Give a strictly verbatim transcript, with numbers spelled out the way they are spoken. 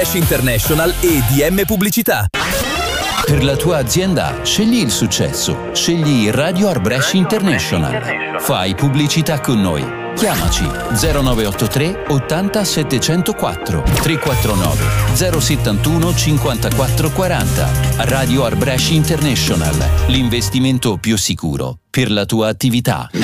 International e D M Pubblicità. Per la tua azienda, scegli il successo. Scegli Radio Arbresh International. Fai pubblicità con noi. Chiamaci zero nove otto tre ottanta settecentoquattro tre quattro nove zero settantuno cinquantaquattro quaranta. Radio Arbresh International, l'investimento più sicuro per la tua attività.